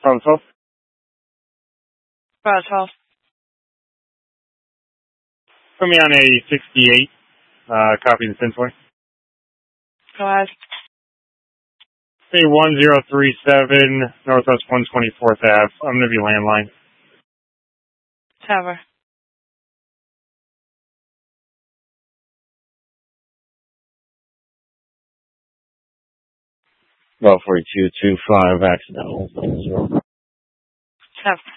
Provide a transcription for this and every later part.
From 12? About 12. Put me on a 68, copy the Centroy. Go ahead. Say 1037 Northwest 124th Ave. I'm going to be landline. Tower. Well, 4225 accidental. Tower.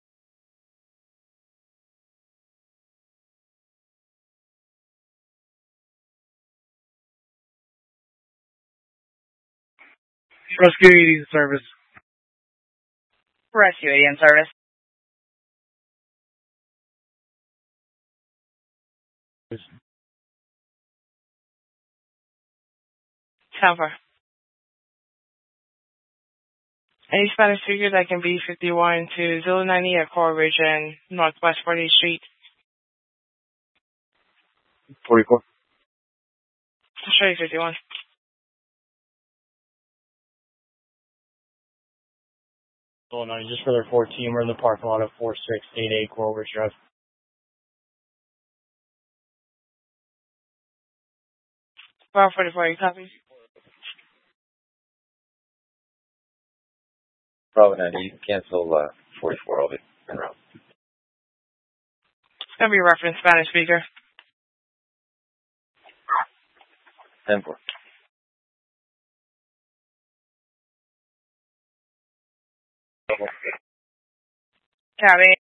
Rescue 80 service. Rescue 80 in service. Tower. Any Spanish speaker that can be 51 to 090 at Core Region, Northwest 40th Street. 44. I'll show you 51. Oh, no, just for their 14. We're in the parking lot of 4688 Coral Ridge Drive. Bar 44, you copy? Bravo 90, you can cancel 44, I'll be en route. It's going to be a reference Spanish speaker. 10-4. Copy.